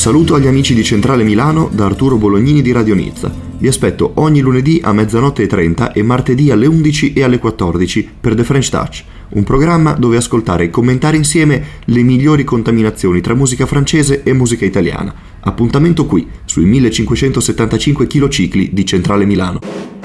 saluto agli amici di Centrale Milano da Arturo Bolognini di Radio Nizza. Vi aspetto ogni lunedì a 00:30 e martedì alle 11 e alle 14 per The French Touch, un programma dove ascoltare e commentare insieme le migliori contaminazioni tra musica francese e musica italiana. Appuntamento qui, sui 1575 km di Centrale Milano.